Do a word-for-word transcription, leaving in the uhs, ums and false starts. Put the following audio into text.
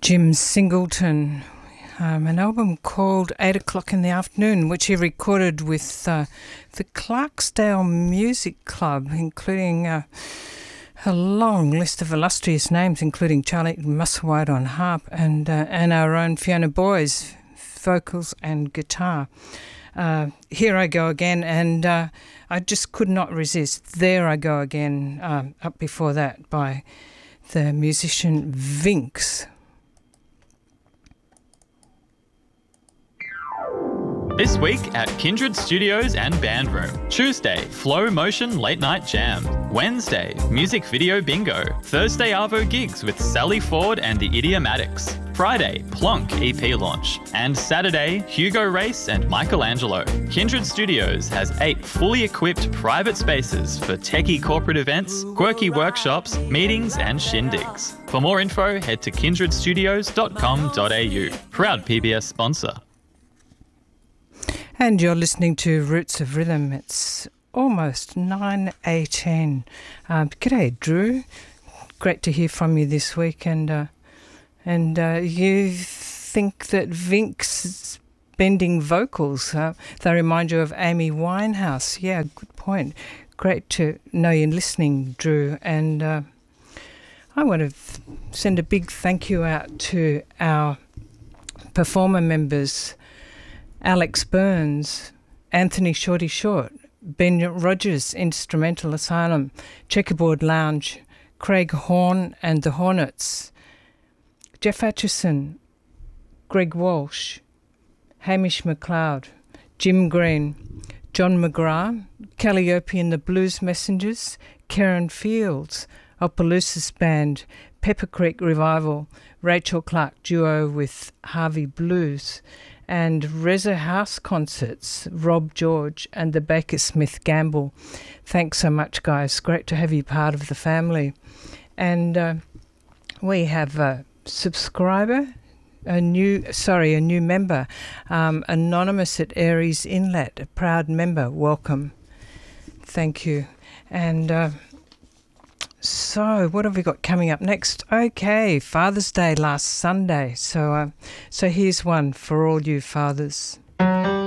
Jim Singleton, um, an album called Eight O'Clock in the Afternoon, which he recorded with uh, the Clarksdale Music Club, including uh, a long list of illustrious names, including Charlie Musselwhite on harp and, uh, and our own Fiona Boyes, vocals and guitar. Uh, Here I Go Again, and uh, I just could not resist There I Go Again, um, up before that by the musician Vinx. This week at Kindred Studios and Band Room. Tuesday, Flow Motion Late Night Jam. Wednesday, Music Video Bingo. Thursday, Arvo Gigs with Sally Ford and the Idiomatics. Friday, Plonk E P launch. And Saturday, Hugo Race and Michelangelo. Kindred Studios has eight fully equipped private spaces for techie corporate events, quirky workshops, meetings and shindigs. For more info, head to kindred studios dot com dot a u. Proud P B S sponsor. And you're listening to Roots of Rhythm. It's almost nine eighteen. Um, g'day, Drew. Great to hear from you this week. And uh, and uh, you think that Vinx's bending vocals, uh, they remind you of Amy Winehouse. Yeah, good point. Great to know you're listening, Drew. And uh, I want to th- send a big thank you out to our performer members, Alex Burns, Anthony Shorty Short, Ben Rogers, Instrumental Asylum, Checkerboard Lounge, Craig Horn and the Hornets, Jeff Atchison, Greg Walsh, Hamish McLeod, Jim Green, John McGrath, Calliope and the Blues Messengers, Karen Fields, Opelousas Band, Pepper Creek Revival, Rachel Clark Duo with Harvey Blues, and Reza House Concerts, Rob George and the Baker Smith Gamble. Thanks so much, guys. Great to have you part of the family. And uh, we have a subscriber, a new, sorry, a new member, um, Anonymous at Aries Inlet, a proud member. Welcome. Thank you. And Uh, So, what have we got coming up next? Okay, Father's Day last Sunday. So, uh, so here's one for all you fathers.